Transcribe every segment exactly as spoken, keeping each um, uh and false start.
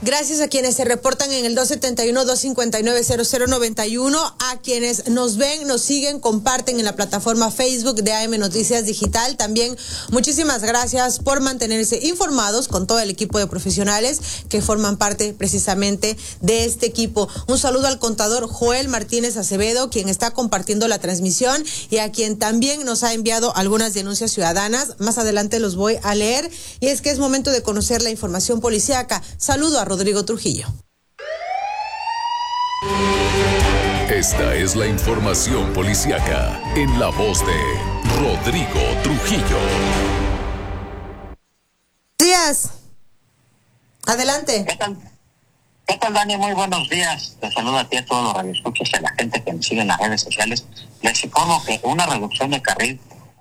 Gracias a quienes se reportan en el dos setenta y uno, dos cincuenta y nueve, cero cero noventa y uno, a quienes nos ven, nos siguen, comparten en la plataforma Facebook de A M Noticias Digital. También muchísimas gracias por mantenerse informados con todo el equipo de profesionales que forman parte precisamente de este equipo. Un saludo al contador Joel Martínez Acevedo, quien está compartiendo la transmisión y a quien también nos ha enviado algunas denuncias ciudadanas. Más adelante los voy a leer, y es que es momento de conocer la información policíaca. Saludo a Rodrigo Trujillo. Esta es la información policíaca en la voz de Rodrigo Trujillo. Días. Adelante. ¿Qué tal? ¿Qué tal, Dani? Muy buenos días. Te saludo a ti, a todos los radioescuchas y a la gente que nos sigue en las redes sociales. Les informo que una reducción de carril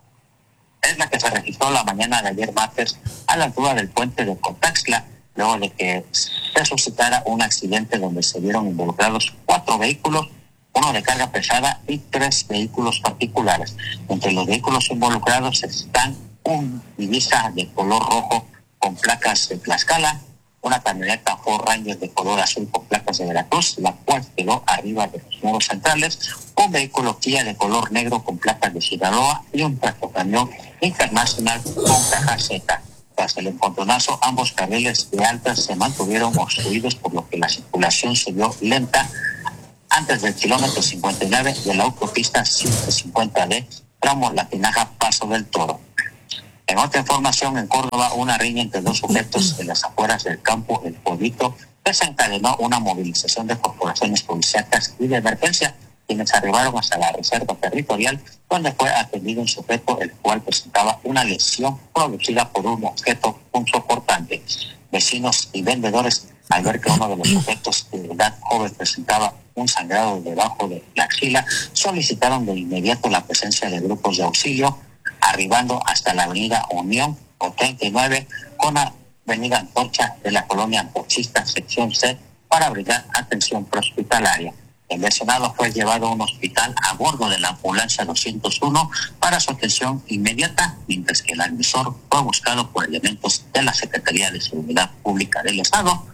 es la que se registró la mañana de ayer martes a la altura del puente de Cotaxtla, luego de que se suscitara un accidente donde se vieron involucrados cuatro vehículos, uno de carga pesada y tres vehículos particulares. Entre los vehículos involucrados están un Ibiza de color rojo con placas de Tlaxcala, una camioneta Ford Ranger de color azul con placas de Veracruz, la cual quedó arriba de los muros centrales, un vehículo Kia de color negro con placas de Sinaloa y un tractocamión internacional con caja Z. Tras el encontronazo, ambos carriles de altas se mantuvieron obstruidos, por lo que la circulación se vio lenta antes del kilómetro cincuenta y nueve de la autopista ciento cincuenta D, tramo La Tinaja, Paso del Toro. En otra información, en Córdoba, una riña entre dos sujetos en las afueras del campo El Pueblito desencadenó una movilización de corporaciones policíacas y de emergencia, quienes arribaron hasta la reserva territorial, donde fue atendido un sujeto el cual presentaba una lesión producida por un objeto punzocortante. Vecinos y vendedores, al ver que uno de los sujetos de edad joven presentaba un sangrado debajo de la axila, solicitaron de inmediato la presencia de grupos de auxilio, arribando hasta la avenida Unión o treinta y nueve con la avenida Antorcha de la colonia Antorchista, sección C, para brindar atención prehospitalaria. El lesionado fue llevado a un hospital a bordo de la ambulancia doscientos uno para su atención inmediata, mientras que el agresor fue buscado por elementos de la Secretaría de Seguridad Pública del Estado.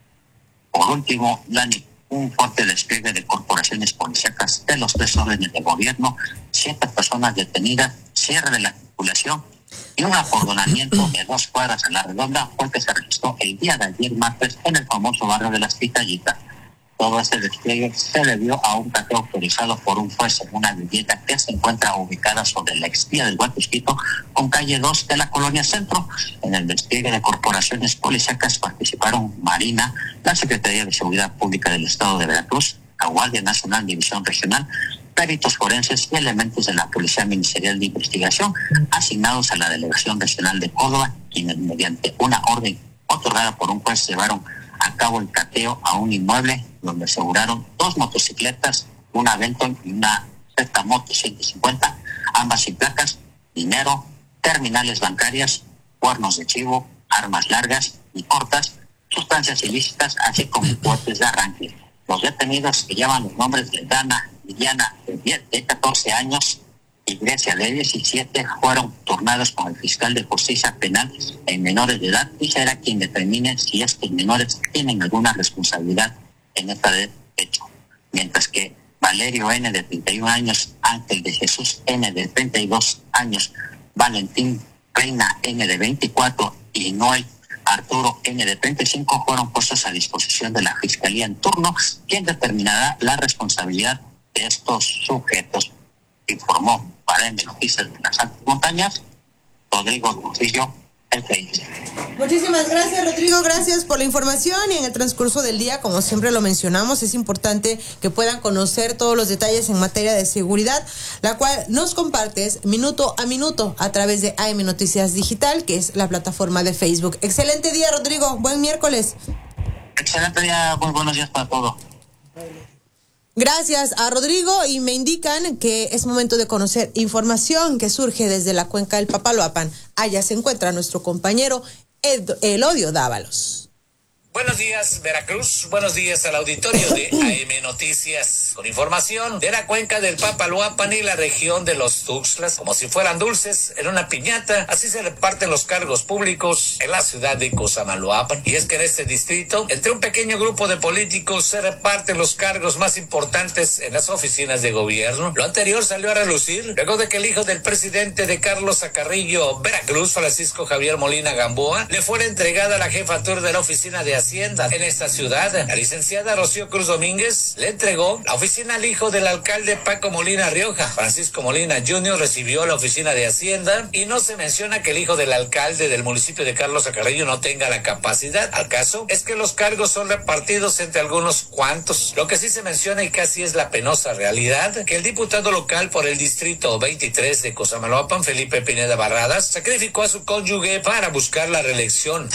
Por último, Dani, un fuerte despliegue de corporaciones policíacas de los tres órdenes de gobierno, siete personas detenidas, cierre de la circulación y un acordonamiento de dos cuadras a la redonda fue que se registró el día de ayer martes en el famoso barrio de Las Pitayitas. Todo este despliegue se debió a un cateo autorizado por un juez en una vivienda que se encuentra ubicada sobre la expía del Huatusquito con calle dos de la colonia Centro. En el despliegue de corporaciones policíacas participaron Marina, la Secretaría de Seguridad Pública del Estado de Veracruz, la Guardia Nacional División Regional, peritos forenses y elementos de la Policía Ministerial de Investigación asignados a la Delegación Regional de Córdoba, quienes mediante una orden otorgada por un juez llevaron a cabo el cateo a un inmueble donde aseguraron dos motocicletas, una Benton y una Z Moto ciento cincuenta, ambas sin placas, dinero, terminales bancarias, cuernos de chivo, armas largas y cortas, sustancias ilícitas, así como botes de arranque. Los detenidos, que llevan los nombres de Dana y Diana, de catorce años, y Grecia, de diecisiete, fueron turnados con el fiscal de justicia penal en menores de edad y será quien determine si estos menores tienen alguna responsabilidad en este hecho. Mientras que Valerio N, de treinta y un años, Ángel de Jesús N, de treinta y dos años, Valentín Reina N, de veinticuatro, y Noel Arturo N, de treinta y cinco, fueron puestos a disposición de la Fiscalía en turno, quien determinará la responsabilidad de estos sujetos. Informó para M Noticias de las Altas Montañas, Rodrigo Trujillo, el F I C. Muchísimas gracias, Rodrigo, gracias por la información, y en el transcurso del día, como siempre lo mencionamos, es importante que puedan conocer todos los detalles en materia de seguridad, la cual nos compartes minuto a minuto a través de A M Noticias Digital, que es la plataforma de Facebook. Excelente día, Rodrigo, buen miércoles. Excelente día, muy buenos días para todos. Gracias a Rodrigo, y me indican que es momento de conocer información que surge desde la cuenca del Papaloapan. Allá se encuentra nuestro compañero Ed- Elodio Dávalos. Buenos días, Veracruz. Buenos días al auditorio de A M Noticias. Con información de la cuenca del Papaloapan y la región de los Tuxtlas. Como si fueran dulces en una piñata, así se reparten los cargos públicos en la ciudad de Cosamaloapan. Y es que en este distrito, entre un pequeño grupo de políticos, se reparten los cargos más importantes en las oficinas de gobierno. Lo anterior salió a relucir luego de que el hijo del presidente de Carlos Acarrillo, Veracruz, Francisco Javier Molina Gamboa, le fuera entregada la jefatura de la oficina de Hacienda en esta ciudad. La licenciada Rocío Cruz Domínguez le entregó la oficina al hijo del alcalde Paco Molina Rioja. Francisco Molina junior recibió la oficina de Hacienda y no se menciona que el hijo del alcalde del municipio de Carlos Acarrillo no tenga la capacidad. Al caso es que los cargos son repartidos entre algunos cuantos. Lo que sí se menciona y casi es la penosa realidad, que el diputado local por el distrito veintitrés de Cosamaloapan, Felipe Pineda Barradas, sacrificó a su cónyuge para buscar la reelección.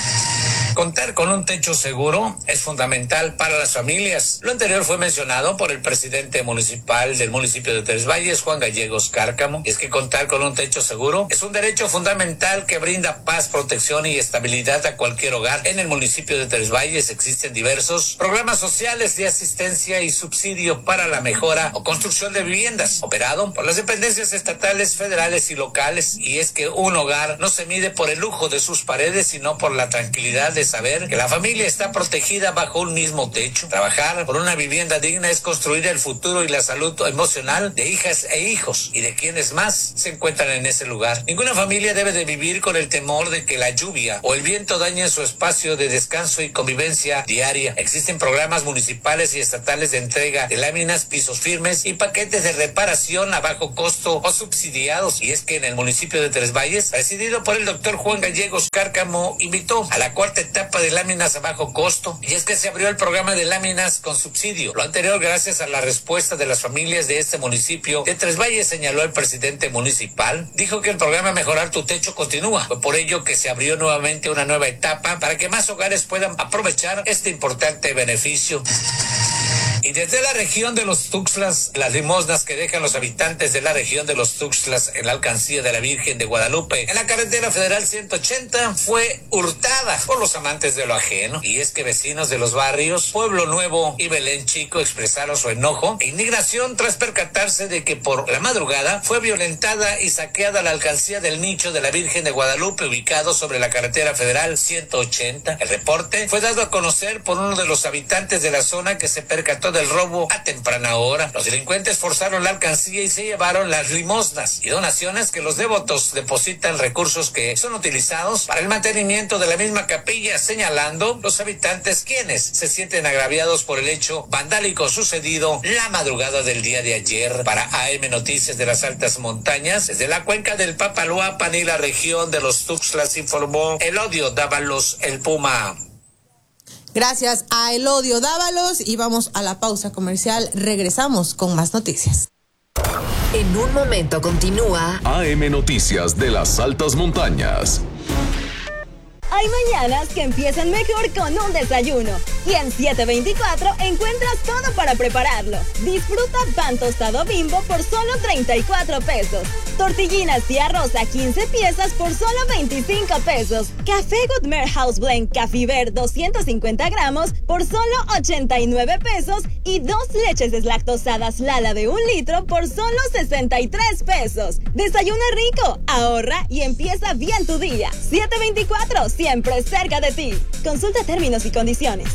Contar con un techo seguro es fundamental para las familias. Lo anterior fue mencionado por el presidente municipal del municipio de Tres Valles, Juan Gallegos Cárcamo. Y es que contar con un techo seguro es un derecho fundamental que brinda paz, protección y estabilidad a cualquier hogar. En el municipio de Tres Valles existen diversos programas sociales de asistencia y subsidio para la mejora o construcción de viviendas, operado por las dependencias estatales, federales y locales. Y es que un hogar no se mide por el lujo de sus paredes, sino por la tranquilidad de saber que la familia está protegida bajo un mismo techo. Trabajar por una vivienda digna es construir el futuro y la salud emocional de hijas e hijos y de quienes más se encuentran en ese lugar. Ninguna familia debe de vivir con el temor de que la lluvia o el viento dañen su espacio de descanso y convivencia diaria. Existen programas municipales y estatales de entrega de láminas, pisos firmes y paquetes de reparación a bajo costo o subsidiados. Y es que en el municipio de Tres Valles, presidido por el doctor Juan Gallegos Cárcamo, invitó a la cuarta etapa de láminas a bajo costo, y es que se abrió el programa de láminas con subsidio. Lo anterior gracias a la respuesta de las familias de este municipio de Tres Valles, señaló el presidente municipal. Dijo que el programa Mejorar tu Techo continúa. Fue por ello que se abrió nuevamente una nueva etapa para que más hogares puedan aprovechar este importante beneficio. Y desde la región de los Tuxtlas, las limosnas que dejan los habitantes de la región de los Tuxtlas en la alcancía de la Virgen de Guadalupe, en la carretera federal ciento ochenta, fue hurtada por los amantes de lo ajeno. Y es que vecinos de los barrios Pueblo Nuevo y Belén Chico expresaron su enojo e indignación tras percatarse de que por la madrugada fue violentada y saqueada la alcancía del nicho de la Virgen de Guadalupe, ubicado sobre la carretera federal ciento ochenta. El reporte fue dado a conocer por uno de los habitantes de la zona, que se percató del robo a temprana hora. Los delincuentes forzaron la alcancía y se llevaron las limosnas y donaciones que los devotos depositan, recursos que son utilizados para el mantenimiento de la misma capilla, señalando los habitantes quienes se sienten agraviados por el hecho vandálico sucedido la madrugada del día de ayer. Para A M Noticias de las Altas Montañas, desde la cuenca del Papaloapan y la región de los Tuxtlas, informó Elodio Dávalos, el Puma. Gracias a Elodio Dávalos, y vamos a la pausa comercial. Regresamos con más noticias. En un momento continúa A M Noticias de las Altas Montañas. Hay mañanas que empiezan mejor con un desayuno. Y en siete veinticuatro encuentras todo para prepararlo. Disfruta pan tostado Bimbo por solo treinta y cuatro pesos. Tortillinas y arroz a quince piezas por solo veinticinco pesos. Café Goodmer House Blend Cafiber doscientos cincuenta gramos por solo ochenta y nueve pesos. Y dos leches deslactosadas Lala de un litro por solo sesenta y tres pesos. Desayuna rico, ahorra y empieza bien tu día. siete veinticuatro, siempre cerca de ti. Consulta términos y condiciones.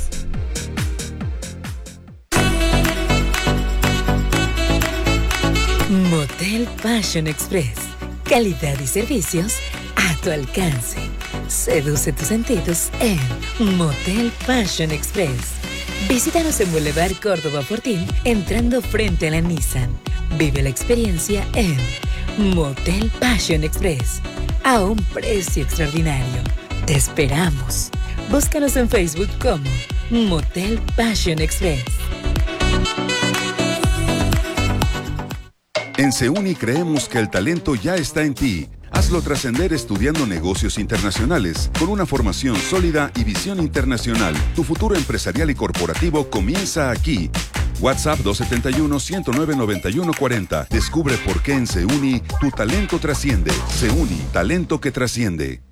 Motel Passion Express. Calidad y servicios a tu alcance. Seduce tus sentidos en Motel Passion Express. Visítanos en Boulevard Córdoba Fortín, entrando frente a la Nissan. Vive la experiencia en Motel Passion Express, a un precio extraordinario. Te esperamos. Búscanos en Facebook como Motel Passion Express. En Seuni creemos que el talento ya está en ti. Hazlo trascender estudiando negocios internacionales. Con una formación sólida y visión internacional, tu futuro empresarial y corporativo comienza aquí. WhatsApp dos siete uno, uno cero nueve, nueve uno cuatro cero. Descubre por qué en Seuni tu talento trasciende. Seuni, talento que trasciende.